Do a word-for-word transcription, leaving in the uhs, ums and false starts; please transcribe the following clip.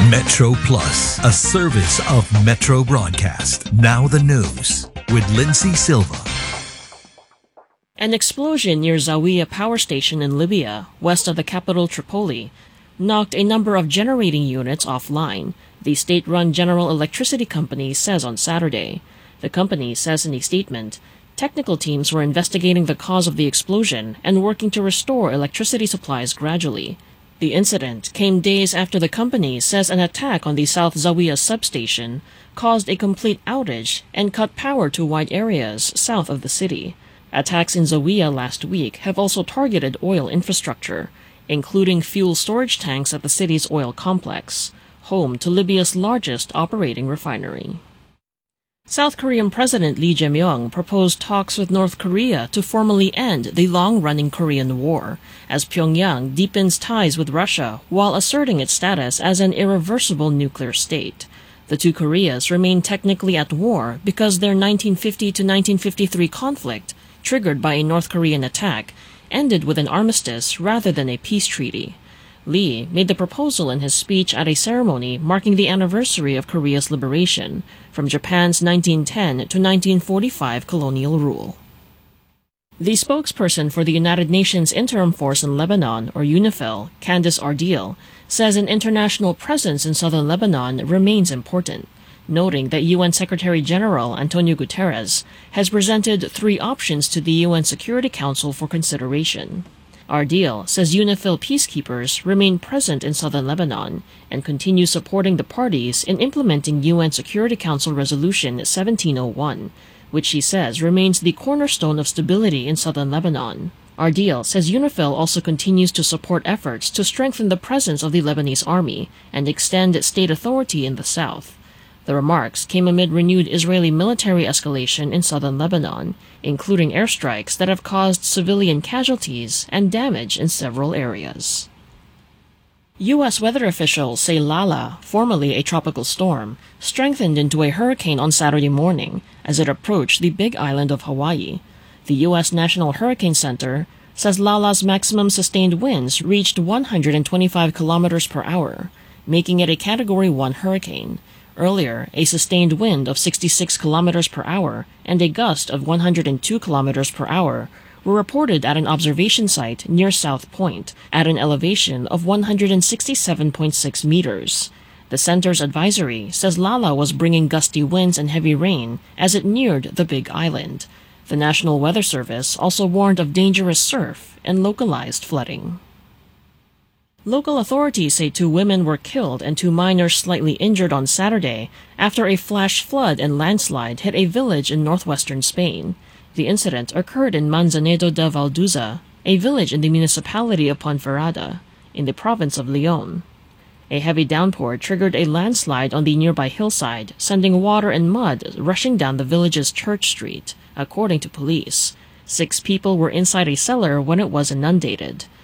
Metro Plus, a service of Metro Broadcast. Now the news with Lindsay Silva. An explosion near Zawiya power station in Libya, west of the capital Tripoli, knocked a number of generating units offline, the state-run General Electricity Company says on Saturday. The company says in a statement, technical teams were investigating the cause of the explosion and working to restore electricity supplies gradually. The incident came days after the company says an attack on the South Zawiya substation caused a complete outage and cut power to wide areas south of the city. Attacks in Zawiya last week have also targeted oil infrastructure, including fuel storage tanks at the city's oil complex, home to Libya's largest operating refinery. South Korean President Lee Jae-myung proposed talks with North Korea to formally end the long-running Korean War, as Pyongyang deepens ties with Russia while asserting its status as an irreversible nuclear state. The two Koreas remain technically at war because their nineteen fifty to nineteen fifty-three conflict, triggered by a North Korean attack, ended with an armistice rather than a peace treaty. Lee made the proposal in his speech at a ceremony marking the anniversary of Korea's liberation from Japan's nineteen ten to nineteen forty-five colonial rule. The spokesperson for the United Nations Interim Force in Lebanon, or UNIFIL, Candice Ardeel, says an international presence in southern Lebanon remains important, noting that U N Secretary-General Antonio Guterres has presented three options to the U N Security Council for consideration. Ardeel says UNIFIL peacekeepers remain present in southern Lebanon and continue supporting the parties in implementing U N Security Council Resolution seventeen oh one, which she says remains the cornerstone of stability in southern Lebanon. Ardeel says UNIFIL also continues to support efforts to strengthen the presence of the Lebanese army and extend state authority in the south. The remarks came amid renewed Israeli military escalation in southern Lebanon, including airstrikes that have caused civilian casualties and damage in several areas. U S weather officials say Lala, formerly a tropical storm, strengthened into a hurricane on Saturday morning as it approached the Big Island of Hawaii. The U S National Hurricane Center says Lala's maximum sustained winds reached one hundred twenty-five kilometers per hour, making it a Category one hurricane. Earlier, a sustained wind of sixty-six kilometers per hour and a gust of one hundred two kilometers per hour were reported at an observation site near South Point at an elevation of one hundred sixty-seven point six meters. The center's advisory says Lala was bringing gusty winds and heavy rain as it neared the Big Island. The National Weather Service also warned of dangerous surf and localized flooding. Local authorities say two women were killed and two minors slightly injured on Saturday after a flash flood and landslide hit a village in northwestern Spain. The incident occurred in Manzanedo de Valduza, a village in the municipality of Ponferrada, in the province of León. A heavy downpour triggered a landslide on the nearby hillside, sending water and mud rushing down the village's church street, according to police. Six people were inside a cellar when it was inundated.